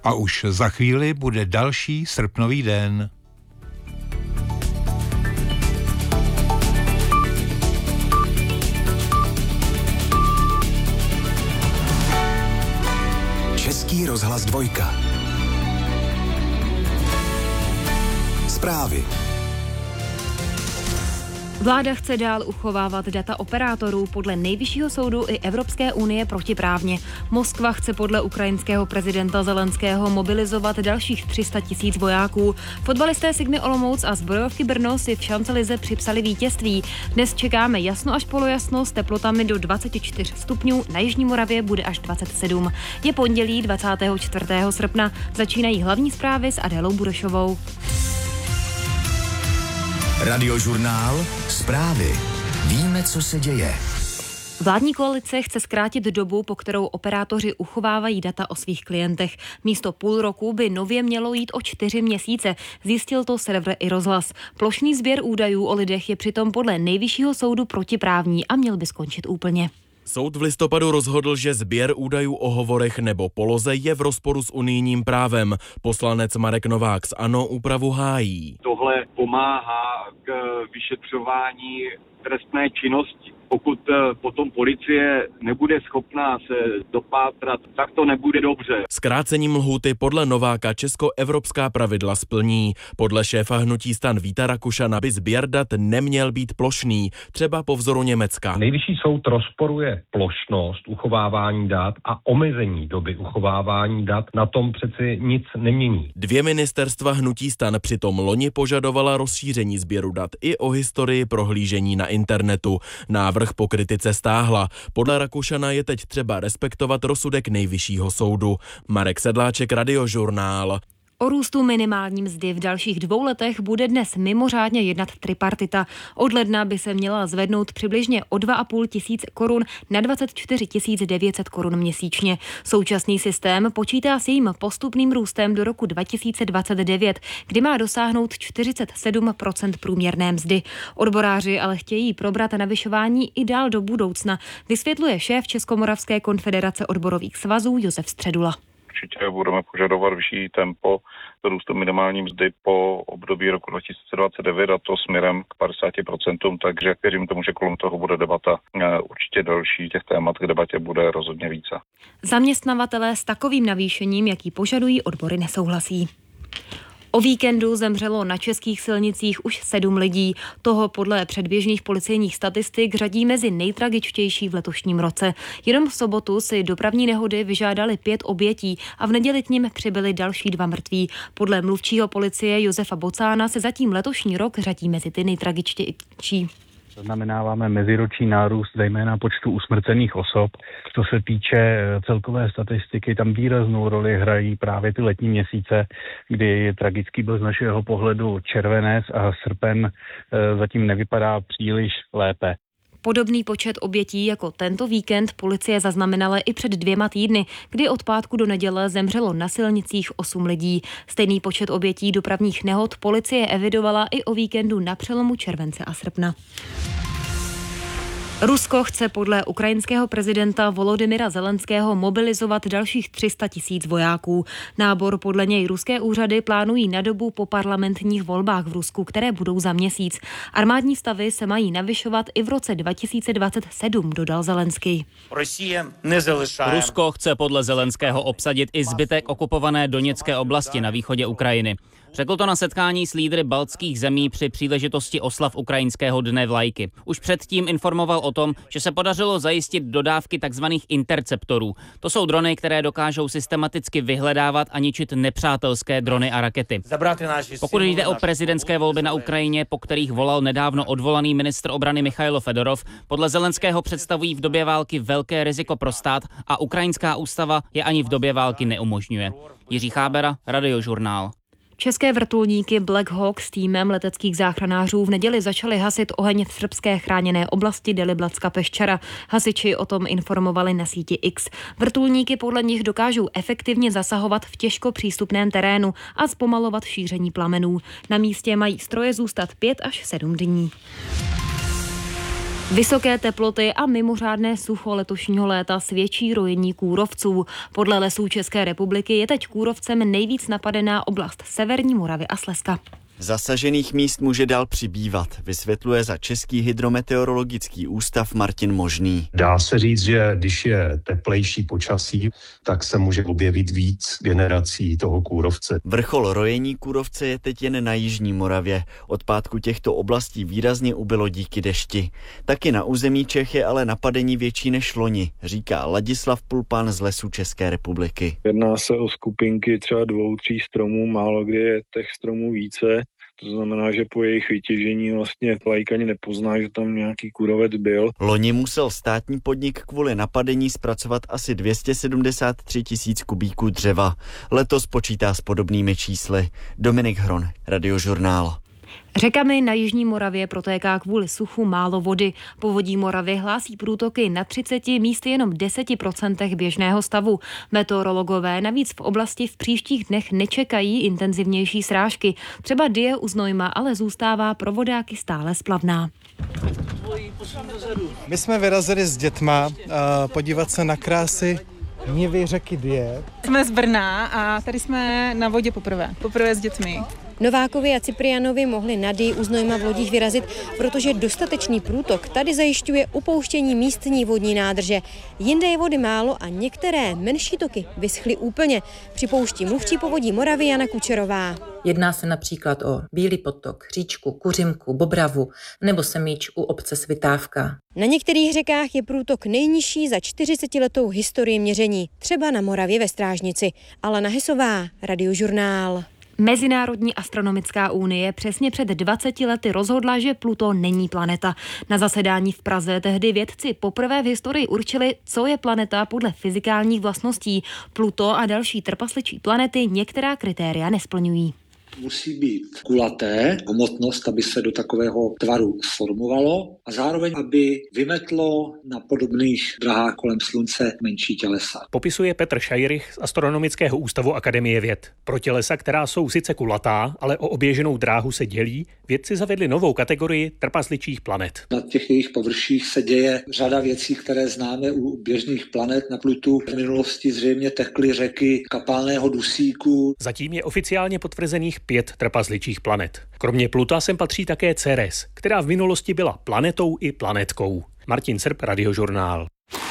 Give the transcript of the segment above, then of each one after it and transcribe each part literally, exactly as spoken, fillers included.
A už za chvíli bude další srpnový den. Český rozhlas dvojka. Zprávy. Vláda chce dál uchovávat data operátorů podle Nejvyššího soudu i Evropské unie protiprávně. Moskva chce podle ukrajinského prezidenta Zelenského mobilizovat dalších tři sta tisíc vojáků. Fotbalisté Sigmy Olomouc a Zbrojovky Brno si v šancelize připsali vítězství. Dnes čekáme jasno až polojasno s teplotami do dvacet čtyři stupňů, na Jižní Moravě bude až dvacet sedm. Je pondělí dvacátého čtvrtého srpna, začínají hlavní zprávy s Adélou Burešovou. Radiožurnál. Zprávy. Víme, co se děje. Vládní koalice chce zkrátit dobu, po kterou operátoři uchovávají data o svých klientech. Místo půl roku by nově mělo jít o čtyři měsíce, zjistil to server iRozhlas. Plošný sběr údajů o lidech je přitom podle Nejvyššího soudu protiprávní a měl by skončit úplně. Soud v listopadu rozhodl, že sběr údajů o hovorech nebo poloze je v rozporu s unijním právem. Poslanec Marek Novák z ANO úpravu hájí. Tohle pomáhá k vyšetřování trestné činnosti. Pokud potom policie nebude schopná se dopátrat, tak to nebude dobře. Zkrácením lhůty podle Nováka česko-evropská pravidla splní. Podle šéfa hnutí STAN Víta Rakušana by sběr dat neměl být plošný, třeba po vzoru Německa. Nejvyšší soud rozporuje plošnost uchovávání dat a omezení doby uchovávání dat. Na tom přeci nic nemění. Dvě ministerstva hnutí STAN přitom loni požadovala rozšíření sběru dat i o historii prohlížení na internetu. Návrh po kritice stáhla. Podle Rakušana je teď třeba respektovat rozsudek Nejvyššího soudu. Marek Sedláček, Radiožurnál. O růstu minimální mzdy v dalších dvou letech bude dnes mimořádně jednat tripartita. Od ledna by se měla zvednout přibližně o dva a půl tisíc korun na dvacet čtyři tisíc devět set korun měsíčně. Současný systém počítá s jejím postupným růstem do roku dva tisíce dvacet devět, kdy má dosáhnout čtyřicet sedm procent průměrné mzdy. Odboráři ale chtějí probrat navyšování i dál do budoucna, vysvětluje šéf Českomoravské konfederace odborových svazů Josef Středula. Určitě budeme požadovat vyšší tempo růstu minimální mzdy po období roku dva tisíce dvacet devět a to směrem k padesáti procentům, takže věřím tomu, že kolem toho bude debata určitě další, těch témat k debatě bude rozhodně více. Zaměstnavatelé s takovým navýšením, jaký požadují odbory, nesouhlasí. O víkendu zemřelo na českých silnicích už sedm lidí. Toho podle předběžných policejních statistik řadí mezi nejtragičtější v letošním roce. Jenom v sobotu si dopravní nehody vyžádali pět obětí a v neděli k nim přibyli další dva mrtví. Podle mluvčího policie Josefa Bocána se zatím letošní rok řadí mezi ty nejtragičtější. Zaznamenáváme meziroční nárůst zejména počtu usmrcených osob. Co se týče celkové statistiky, tam výraznou roli hrají právě ty letní měsíce, kdy tragický byl z našeho pohledu červenec a srpen zatím nevypadá příliš lépe. Podobný počet obětí jako tento víkend policie zaznamenala i před dvěma týdny, kdy od pátku do neděle zemřelo na silnicích osm lidí. Stejný počet obětí dopravních nehod policie evidovala i o víkendu na přelomu července a srpna. Rusko chce podle ukrajinského prezidenta Volodymyra Zelenského mobilizovat dalších tři sta tisíc vojáků. Nábor podle něj ruské úřady plánují na dobu po parlamentních volbách v Rusku, které budou za měsíc. Armádní stavy se mají navyšovat i v roce dva tisíce dvacet sedm, dodal Zelenský. Rusko chce podle Zelenského obsadit i zbytek okupované Doněcké oblasti na východě Ukrajiny. Řekl to na setkání s lídry baltských zemí při příležitosti oslav ukrajinského dne vlajky. Už předtím informoval o tom, že se podařilo zajistit dodávky tzv. Interceptorů. To jsou drony, které dokážou systematicky vyhledávat a ničit nepřátelské drony a rakety. Pokud jde o prezidentské volby na Ukrajině, po kterých volal nedávno odvolaný ministr obrany Michailo Fedorov, podle Zelenského představují v době války velké riziko pro stát a ukrajinská ústava je ani v době války neumožňuje. Jiří Chábera, Radiožurnál. České vrtulníky Black Hawk s týmem leteckých záchranářů v neděli začaly hasit oheň v srbské chráněné oblasti Deliblatska Peščara. Hasiči o tom informovali na síti X. Vrtulníky podle nich dokážou efektivně zasahovat v těžko přístupném terénu a zpomalovat šíření plamenů. Na místě mají stroje zůstat pět až sedm dní. Vysoké teploty a mimořádné sucho letošního léta svědčí rojení kůrovců. Podle Lesů České republiky je teď kůrovcem nejvíc napadená oblast Severní Moravy a Slezska. Zasažených míst může dál přibývat, vysvětluje za Český hydrometeorologický ústav Martin Možný. Dá se říct, že když je teplejší počasí, tak se může objevit víc generací toho kůrovce. Vrchol rojení kůrovce je teď jen na jižní Moravě. Od pátku těchto oblastí výrazně ubylo díky dešti. Taky na území Čech je ale napadení větší než loni, říká Ladislav Pulpán z Lesů České republiky. Jedná se o skupinky třeba dvou, tří stromů, málo kdy je těch stromů více. To znamená, že po jejich vytěžení vlastně laik ani nepozná, že tam nějaký kůrovec byl. Loni musel státní podnik kvůli napadení zpracovat asi dvě stě sedmdesát tři tisíc kubíků dřeva. Letos počítá s podobnými čísly. Dominik Hron, Radiožurnál. Řekami na jižní Moravě protéká kvůli suchu málo vody. Povodí Moravy hlásí průtoky na třiceti, místy jenom deseti procentech běžného stavu. Meteorologové navíc v oblasti v příštích dnech nečekají intenzivnější srážky. Třeba Dyje u Znojma ale zůstává pro vodáky stále splavná. My jsme vyrazili s dětma uh, podívat se na krásy nivy řeky Dyje. Jsme z Brna a tady jsme na vodě poprvé. Poprvé s dětmi. Novákovi a Ciprianovi mohli na Dyji u Znojma v lodích vyrazit, protože dostatečný průtok tady zajišťuje upouštění místní vodní nádrže. Jinde je vody málo a některé menší toky vyschly úplně, připouští mluvčí povodí Moravy Jana Kučerová. Jedná se například o Bílý potok, Říčku, Kuřimku, Bobravu nebo Semíč u obce Svitávka. Na některých řekách je průtok nejnižší za čtyřicetiletou historii měření, třeba na Moravě ve Strážnici. Alena Hesová, Radiožurnál. Mezinárodní astronomická unie přesně před dvaceti lety rozhodla, že Pluton není planeta. Na zasedání v Praze tehdy vědci poprvé v historii určili, co je planeta podle fyzikálních vlastností. Pluto a další trpasličí planety některá kritéria nesplňují. Musí být kulaté, hmotnost, aby se do takového tvaru sformovalo a zároveň, aby vymetlo na podobných drahách kolem Slunce menší tělesa. Popisuje Petr Šajrych z Astronomického ústavu Akademie věd. Pro tělesa, která jsou sice kulatá, ale o oběženou dráhu se dělí, vědci zavedli novou kategorii trpasličích planet. Na těch jejich površích se děje řada věcí, které známe u běžných planet. Na Plutu v minulosti zřejmě tekly řeky kapalného dusíku. Zatím je oficiálně potvrzených pět trpasličích planet. Kromě Pluta sem patří také Ceres, která v minulosti byla planetou i planetkou. Martin Srb, Radiožurnál.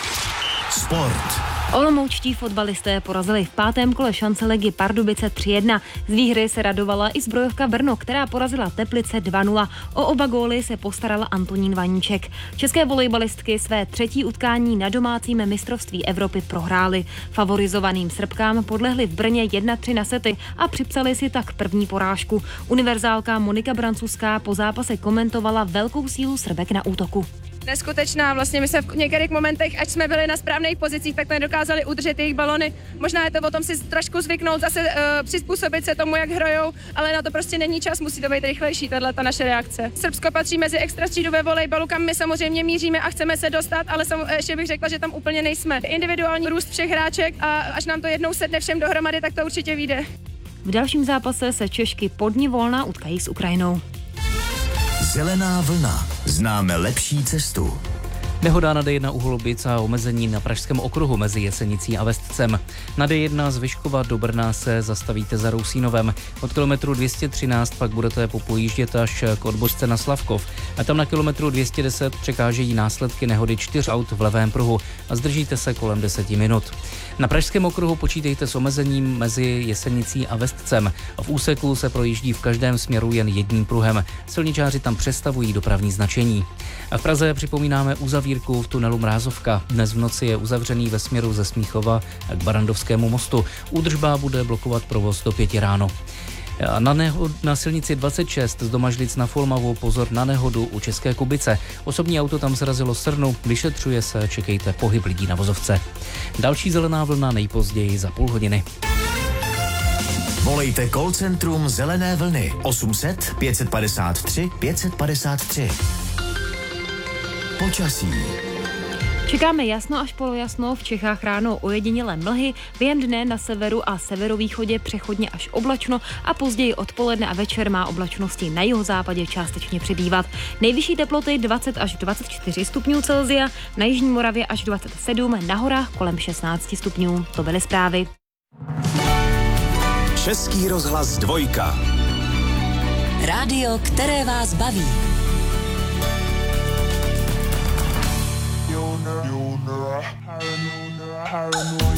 Sport. Olomoučtí fotbalisté porazili v pátém kole šance ligy Pardubice tři jedna. Z výhry se radovala i zbrojovka Brno, která porazila Teplice dva nula. O oba góly se postarala Antonín Vaníček. České volejbalistky své třetí utkání na domácím mistrovství Evropy prohrály. Favorizovaným Srbkám podlehly v Brně jedna tři na sety a připsali si tak první porážku. Univerzálka Monika Brancuská po zápase komentovala velkou sílu Srbek na útoku. Neskutečná, vlastně my se v některých momentech, ať jsme byli na správných pozicích, tak nedokázali udržet jejich balony. Možná je to o tom si trošku zvyknout, zase uh, přizpůsobit se tomu, jak hrajou, ale na to prostě není čas, musí to být rychlejší, tahle ta naše reakce. Srbsko patří mezi extra třídu ve volejbalu, kam my samozřejmě míříme a chceme se dostat, ale sam, ještě bych řekla, že tam úplně nejsme. Individuální růst všech hráček a až nám to jednou sedne všem dohromady, tak to určitě vyjde. V dalším zápase se Češky pod ní volna utkají s Ukrajinou. Zelená vlna. Známe lepší cestu. Nehoda na D jedna u Holubic a omezení na Pražském okruhu mezi Jesenicí a Vestcem. Na D jedna z Vyškova do Brna se zastavíte za Rousínovem. Od kilometru dvě stě třináct pak budete popojíždět až k odbočce na Slavkov. A tam na kilometru dvě stě deset překážejí následky nehody čtyř aut v levém pruhu a zdržíte se kolem deseti minut. Na Pražském okruhu počítejte s omezením mezi Jesenicí a Vestcem. V úseku se projíždí v každém směru jen jedním pruhem. Silničáři tam přestavují dopravní značení. A v Praze připomínáme uzavírku v tunelu Mrázovka. Dnes v noci je uzavřený ve směru ze Smíchova k Barandovskému mostu. Údržba bude blokovat provoz do pěti ráno. Na, nehod, na silnici dvacet šest z Domažlic na Folmavu pozor na nehodu u České Kubice. Osobní auto tam srazilo srnu, vyšetřuje se, čekejte pohyb lidí na vozovce. Další zelená vlna nejpozději za půl hodiny. Volejte call centrum Zelené vlny osm set pět padesát tři pět padesát tři. Počasí. Čekáme jasno až polojasno, v Čechách ráno ojedinělé mlhy, během dne na severu a severovýchodě přechodně až oblačno a později odpoledne a večer má oblačnosti na jihozápadě částečně přibývat. Nejvyšší teploty dvacet až dvacet čtyři stupňů Celsia, na jižní Moravě až dvacet sedm, na horách kolem šestnáct stupňů. To byly zprávy. Český rozhlas dvojka. Rádio, které vás baví. Paranoia, paranoia, paranoia.